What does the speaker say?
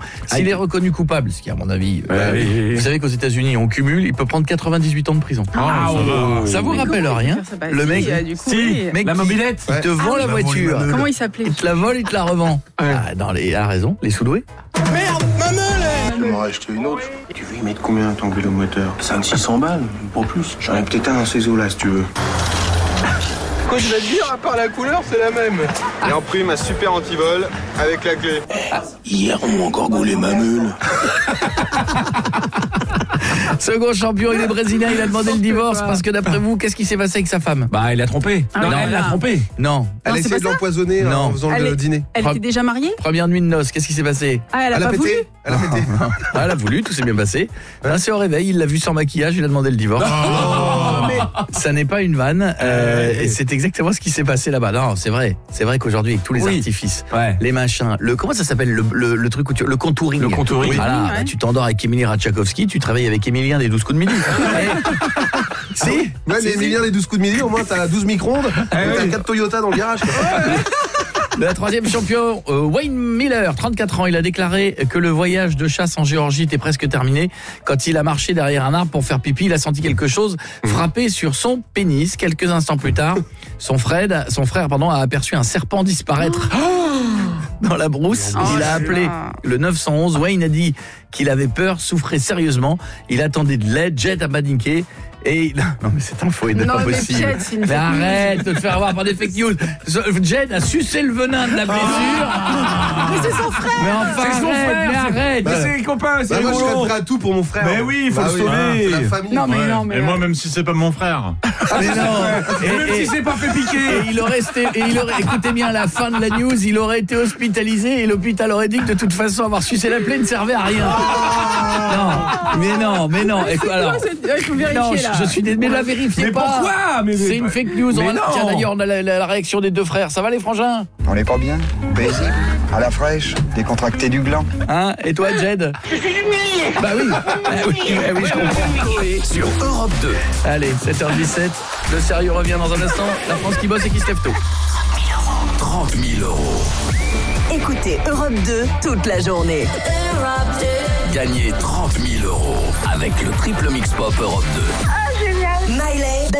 S'il est reconnu coupable, ce qui à mon avis, vous savez qu'aux États-Unis on cumule, il peut prendre 98 ans de prison. Ça vous rappelle rien? Le mec, mec la mobilette, il te vend la voiture. Comment il s'appelait? Il te la vole, il te la revend. A raison, les sous-loués. Merde, ma meule! Je vais m'en racheter une autre. Tu veux y mettre combien ton vélo moteur? 500-600 balles, pas plus. J'en ai peut-être un dans ces eaux-là si tu veux. Quoi je vais te dire, à part la couleur, c'est la même. Et en prime, un super antivol avec la clé. Hier, on m'a encore gaulé ma meule. Second champion, il est brésilien, il a demandé le divorce parce que d'après vous, qu'est-ce qui s'est passé avec sa femme? Bah, il l'a trompé. Non, elle l'a trompé. Non. Elle a essayé de l'empoisonner en faisant le dîner. Elle était déjà mariée? Première nuit de noces, qu'est-ce qui s'est passé? Elle a pas voulu? Elle a pété. Elle a voulu, tout s'est bien passé. Là, c'est au réveil, il l'a vu sans maquillage, il a demandé le divorce. Mais ça n'est pas une vanne, et c'est exactement ce qui s'est passé là-bas. Non, c'est vrai qu'aujourd'hui, avec tous les artifices, les machins, comment ça s'appelle le truc où le contouring. Le contouring. Voilà, tu t'endors avec Émilie Ratajkowski, tu travailles avec Émilien des 12 coups de midi. Si. Ouais, mais Émilien des 12 coups de midi, au moins t'as 12 micro-ondes, t'as 4 Toyota dans le garage. Le troisième champion, Wayne Miller, 34 ans, il a déclaré que le voyage de chasse en Géorgie était presque terminé. Quand il a marché derrière un arbre pour faire pipi, il a senti quelque chose frapper sur son pénis. Quelques instants plus tard, son frère a aperçu un serpent disparaître dans la brousse. Il a appelé le 911. Wayne a dit qu'il avait peur, souffrait sérieusement. Il attendait de l'aide. Jet a paniqué. Et non mais cette info est pas possible. Mais arrête de te faire avoir par des fake news. Jed a sucé le venin de la blessure. Mais c'est son frère. Mais enfin c'est son frère. mais arrête. Mais c'est les copains, c'est moi je serais prêt à tout pour mon frère. Mais oui, il faut le sauver. C'est la famille. Non mais Et moi même si c'est pas mon frère. Mais non. Même si c'est pas fait piquer. Et il aurait écoutez bien la fin de la news, il aurait été hospitalisé et l'hôpital aurait dit que de toute façon avoir sucé la plaie ne servait à rien. Non. Alors, il faut vérifier là. Je suis mais la vérifiez pas. Pourquoi? C'est une fake news. Tiens, d'ailleurs, on a la réaction des deux frères. Ça va les frangins? On n'est pas bien? Paisible? À la fraîche? Décontracté du gland? Hein? Et toi, Jed? Je suis humilié. Bah oui. Oui, je comprends. Sur Europe 2. Allez, 7h17. Le sérieux revient dans un instant. La France qui bosse et qui se lève tôt. 30 000 euros. Écoutez Europe 2 toute la journée. Gagnez 30 000 euros avec le triple mix pop Europe 2. Miley